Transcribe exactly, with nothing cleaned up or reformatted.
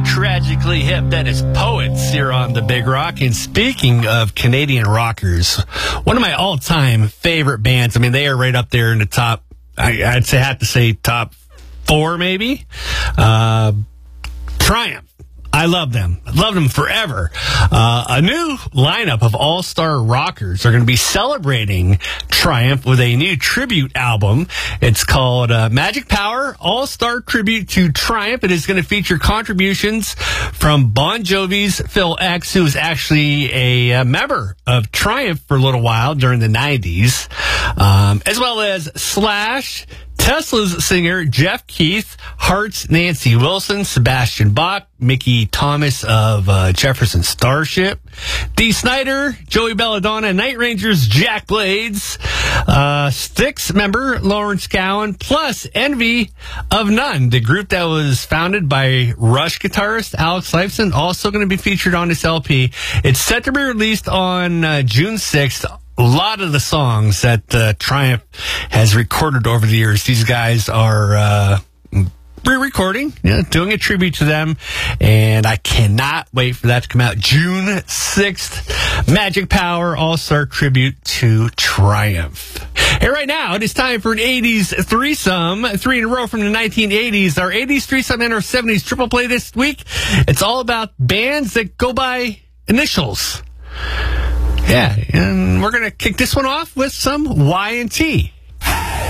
tragically hip. That is Poets here on the Big Rock. And speaking of Canadian rockers, one of my all-time favorite bands, I mean, they are right up there in the top, I, I'd say, have to say top four maybe. Uh, Triumph. I love them. I loved them forever. Uh, a new lineup of all-star rockers are going to be celebrating Triumph with a new tribute album. It's called uh, Magic Power, All-Star Tribute to Triumph. It is going to feature contributions from Bon Jovi's Phil X, who was actually a, a member of Triumph for a little while during the nineties, um, as well as Slash, Tesla's singer Jeff Keith, Heart's Nancy Wilson, Sebastian Bach, Mickey Thomas of uh, Jefferson Starship, Dee Snider, Joey Belladonna, Night Rangers, Jack Blades, uh, Styx member Lawrence Gowan, plus Envy of None, the group that was founded by Rush guitarist Alex Lifeson, also going to be featured on this L P. It's set to be released on uh, June sixth. A lot of the songs that uh, Triumph has recorded over the years, these guys are uh, re-recording, you know, doing a tribute to them, and I cannot wait for that to come out June sixth. Magic Power All-Star Tribute to Triumph. Hey, right now, it is time for an eighties threesome. Three in a row from the nineteen eighties. Our eighties threesome and our seventies triple play this week. It's all about bands that go by initials. Yeah, and we're going to kick this one off with some Y and T.